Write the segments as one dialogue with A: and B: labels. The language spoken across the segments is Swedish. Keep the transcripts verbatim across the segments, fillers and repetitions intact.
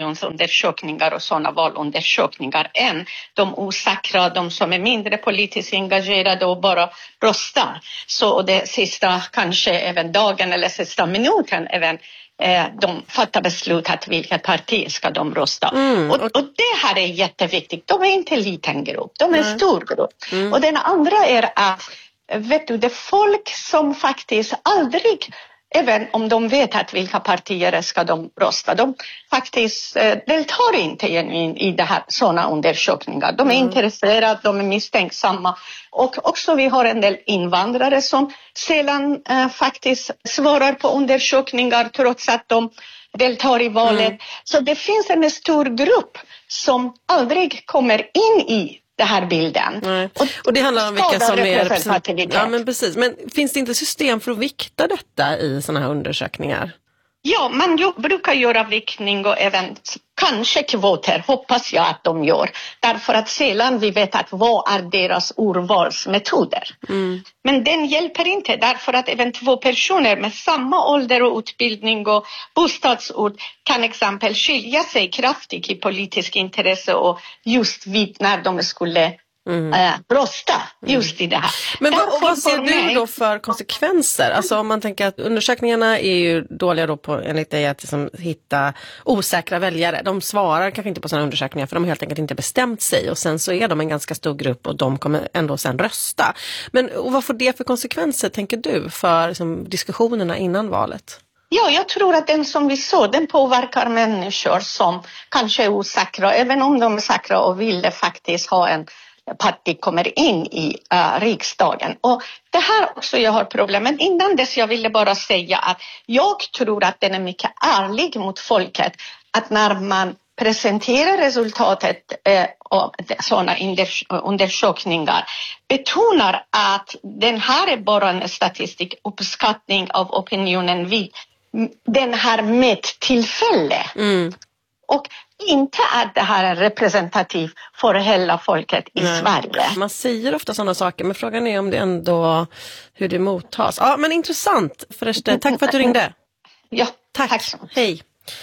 A: opinionsundersökningar och sådana valundersökningar än de osäkra, de som är mindre politiskt engagerade och bara röstar. Så det sista, kanske även dagen eller sista minuten även eh, de fattar beslut att vilket parti ska de rösta. Mm. Och, och det här är jätteviktigt. De är inte en liten grupp, de är en mm. stor grupp. Mm. Och den andra är att, vet du, det är folk som faktiskt aldrig, även om de vet att vilka partier ska de rösta, de faktiskt eh, deltar inte i, i det här, sådana undersökningar. De är mm. intresserade, de är misstänksamma. Och också vi har en del invandrare som sällan eh, faktiskt svarar på undersökningar trots att de deltar i valet. Mm. Så det finns en stor grupp som aldrig kommer in i den här bilden.
B: Nej. Och, och det handlar om vilka som är representativa. Ja, men precis. Men finns det inte system för att vikta detta i sådana här undersökningar?
A: Ja, man ju, brukar göra viktning och även kanske kvoter, hoppas jag att de gör. Därför att sällan vi vet att vad är deras urvalsmetoder. Mm. Men den hjälper inte, därför att även två personer med samma ålder och utbildning och bostadsort kan exempel skilja sig kraftigt i politisk intresse och just vid när de skulle Mm. Äh, rösta just i det här.
B: Men vad, vad ser du mig... då för konsekvenser? Alltså om man tänker att undersökningarna är ju dåliga då på, enligt dig, att liksom hitta osäkra väljare. De svarar kanske inte på sådana undersökningar för de har helt enkelt inte bestämt sig, och sen så är de en ganska stor grupp och de kommer ändå sen rösta. Men och vad får det för konsekvenser, tänker du, för liksom, diskussionerna innan valet?
A: Ja, jag tror att den som vi såg, den påverkar människor som kanske är osäkra, även om de är säkra och vill faktiskt ha en parti kommer in i uh, riksdagen. Och det här också jag har problem. Men innan dess jag ville bara säga att jag tror att den är mycket ärlig mot folket. Att när man presenterar resultatet eh, av sådana undersökningar betonar att den här är bara en statistik uppskattning av opinionen vid den här mättillfälle. Mm. Och inte att det här är representativt för hela folket i Nej. Sverige.
B: Man säger ofta sådana saker, men frågan är om det ändå hur det mottas. Ja, men intressant förresten. Tack för att du ringde.
A: Ja,
B: tack. tack. Hej.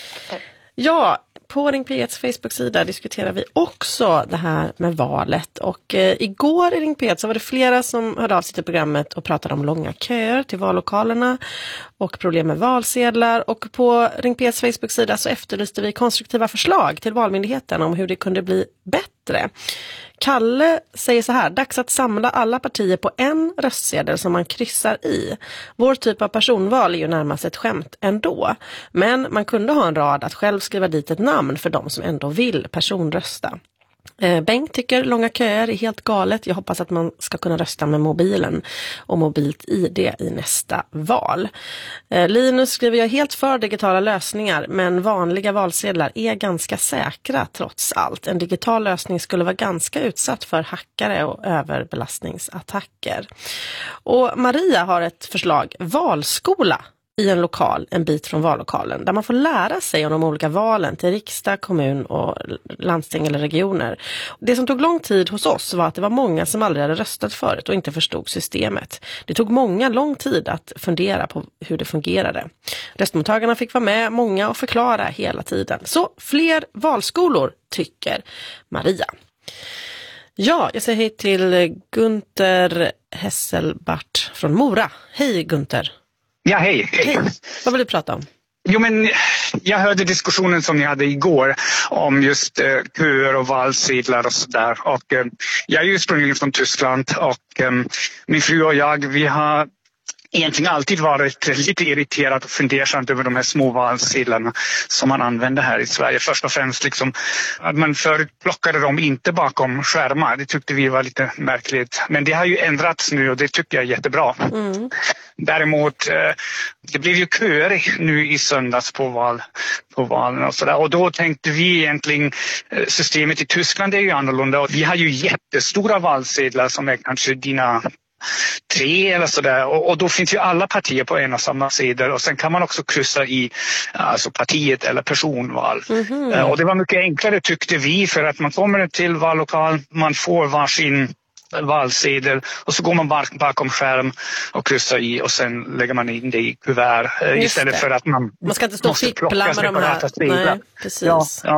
B: Ja, på Ring P et:s Facebook-sida diskuterar vi också det här med valet. Och eh, igår i Ring P ett så var det flera som hörde av sig till programmet och pratade om långa köer till vallokalerna och problem med valsedlar. Och på Ring P et:s Facebook-sida så efterlyste vi konstruktiva förslag till Valmyndigheten om hur det kunde bli bättre. Kalle säger så här: dags att samla alla partier på en röstsedel som man kryssar i. Vår typ av personval är ju närmast ett skämt ändå. Men man kunde ha en rad att själv skriva dit ett namn för de som ändå vill personrösta. Eh, Bengt tycker långa köer är helt galet. Jag hoppas att man ska kunna rösta med mobilen och mobilt I D i nästa val. Eh, Linus skriver: jag är helt för digitala lösningar, men vanliga valsedlar är ganska säkra trots allt. En digital lösning skulle vara ganska utsatt för hackare och överbelastningsattacker. Och Maria har ett förslag: valskola i en lokal en bit från vallokalen, där man får lära sig om de olika valen till riksdag, kommun och landsting eller regioner. Det som tog lång tid hos oss var att det var många som aldrig hade röstat förut och inte förstod systemet. Det tog många lång tid att fundera på hur det fungerade. Röstmottagarna fick vara med många och förklara hela tiden. Så fler valskolor, tycker Maria. Ja, jag säger hej till Gunther Hesselbart från Mora. Hej Gunther.
C: Ja, hej, hej.
B: Hej. Vad vill du prata om?
C: Jo, men jag hörde diskussionen som ni hade igår om just eh, köer och valsedlar och sådär. Och eh, jag är ursprungligen från Tyskland och eh, min fru och jag, vi har egentligen alltid varit lite irriterad och fundersam över de här små valsedlarna som man använder här i Sverige. Först och främst liksom att man förut plockade dem inte bakom skärmar. Det tyckte vi var lite märkligt. Men det har ju ändrats nu och det tycker jag är jättebra. Mm. Däremot, det blev ju köer nu i söndags på, val, på valen och sådär. Och då tänkte vi egentligen, systemet i Tyskland är ju annorlunda. Och vi har ju jättestora valsedlar som är kanske dina tre eller sådär, och, och då finns ju alla partier på en och samma sida, och sen kan man också kryssa i alltså partiet eller personval. Mm-hmm. Och det var mycket enklare tyckte vi, för att man kommer till vallokal, man får varsin valsedel och så går man bakom skärm och kryssar i och sen lägger man in det i kuvert. Just istället det. För att man
B: man ska inte stå och fippla med de här.
C: Nej,
B: precis.
C: Ja, ja.